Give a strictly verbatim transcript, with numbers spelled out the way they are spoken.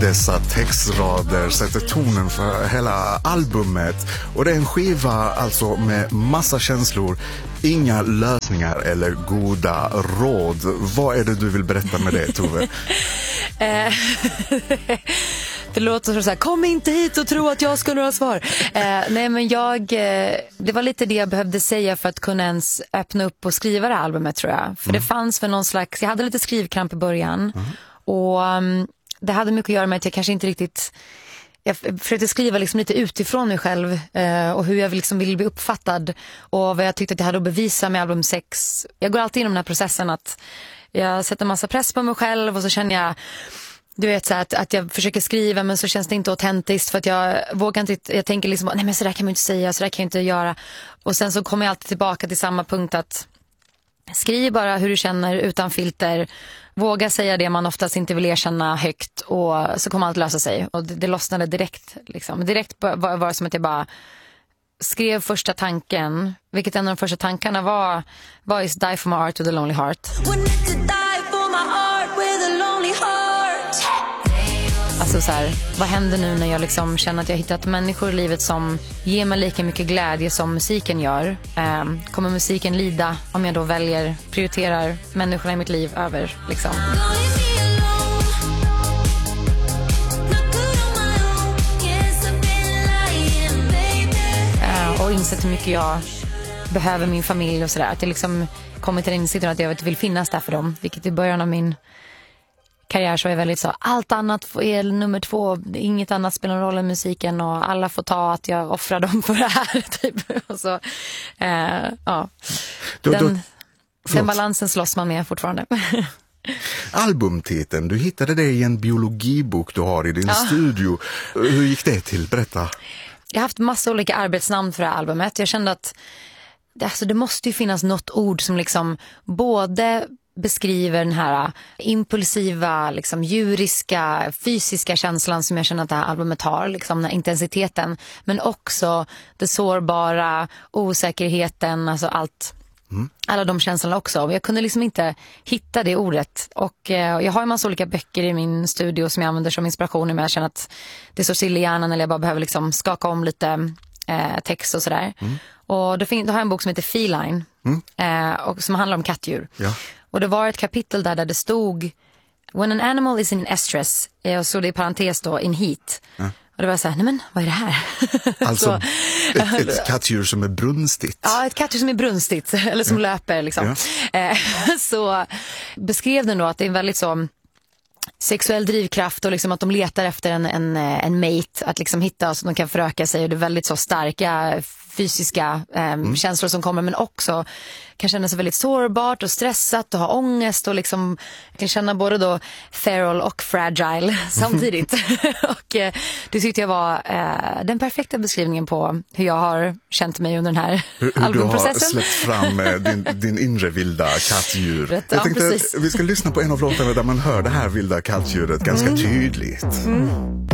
dessa textrader sätter tonen för hela albumet. Och det är en skiva alltså med massa känslor, inga lösningar eller goda råd. Vad är det du vill berätta med det, Tove? Det låter så här, kom inte hit och tro att jag skulle ha svar. Eh, nej men jag, eh, det var lite det jag behövde säga för att kunna ens öppna upp och skriva det här albumet, tror jag. För mm. det fanns för någon slags, jag hade lite skrivkramp i början. Mm. Och um, det hade mycket att göra med att jag kanske inte riktigt, jag försökte skriva liksom lite utifrån mig själv. Eh, och hur jag liksom ville bli uppfattad. Och vad jag tyckte att jag hade att bevisa med album sex. Jag går alltid inom den här processen att jag sätter massa press på mig själv och så känner jag, du vet så att, att jag försöker skriva men så känns det inte autentiskt för att jag vågar inte, jag tänker liksom, nej men så där kan man inte säga, så där kan jag inte göra. Och sen så kommer jag alltid tillbaka till samma punkt att skriv bara hur du känner utan filter, våga säga det man oftast inte vill erkänna högt och så kommer allt lösa sig. Och det, det lossnade direkt liksom. Direkt var, var det som att jag bara skrev första tanken, vilket en av de första tankarna var, var is die for my art with a lonely heart. Alltså så här, vad händer nu när jag liksom känner att jag hittat människor i livet som ger mig lika mycket glädje som musiken gör? Um, kommer musiken lida om jag då väljer, prioriterar människorna i mitt liv över liksom? Uh, och insett hur mycket jag behöver min familj och sådär. Att jag liksom kommer till den insikten att jag vill finnas där för dem. Vilket i början av min karriär så är väldigt så, allt annat är nummer två, inget annat spelar någon roll än musiken och alla får ta att jag offrar dem för det här typ. Och så, eh, ja. Då, den, då, den balansen slåss man med fortfarande. Albumtiteln, du hittade det i en biologibok du har i din ja. studio. Hur gick det till? Berätta. Jag har haft massa olika arbetsnamn för det här albumet. Jag kände att alltså, det måste ju finnas något ord som liksom både beskriver den här impulsiva, liksom djuriska, fysiska känslan som jag känner att det här albumet har, liksom den här intensiteten, men också det sårbara, osäkerheten, alltså allt, mm. alla de känslorna också. Jag kunde liksom inte hitta det ordet och eh, jag har en massa olika böcker i min studio som jag använder som inspiration, men jag känner att det står still i hjärnan eller jag bara behöver liksom skaka om lite eh, text och sådär. Mm. Och då, fin- då har jag en bok som heter Feline mm. eh, och som handlar om kattdjur. Ja. Och det var ett kapitel där, där det stod when an animal is in estrus, och så det i parentes då, in heat. Ja. Och det var så här, nej men vad är det här? Alltså så, ett, ett kattdjur som är brunstigt. Ja, ett kattdjur som är brunstigt, eller som ja. löper liksom. Ja. Så beskrev den då att det är väldigt så sexuell drivkraft och liksom att de letar efter en, en, en mate att liksom hitta så att de kan föröka sig, och det är väldigt så starka fysiska eh, mm. känslor som kommer, men också kan känna sig väldigt sårbart och stressat och ha ångest och liksom kan känna både då feral och fragile samtidigt. Och eh, det tyckte jag var eh, den perfekta beskrivningen på hur jag har känt mig under den här hur, hur albumprocessen. Du har släppt fram eh, din, din inre vilda kattdjur. Rätt, jag ja, tänkte precis. att vi ska lyssna på en av låtarna där man hör det här vilda kattdjuret ganska mm. tydligt. Mm.